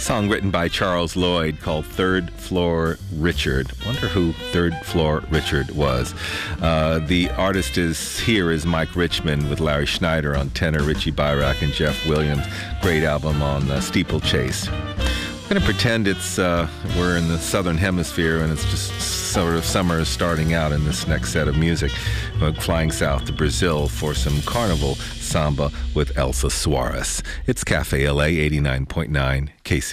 Song written by Charles Lloyd called Third Floor Richard. Wonder who Third Floor Richard was. The artist is Mike Richmond with Larry Schneider on tenor, Richie Byrack and Jeff Williams. Great album on Steeplechase. I'm going to pretend we're in the southern hemisphere and it's just sort of summer is starting out in this next set of music. We're flying south to Brazil for some carnival samba with Elsa Soares. It's Cafe LA 89.9 KC.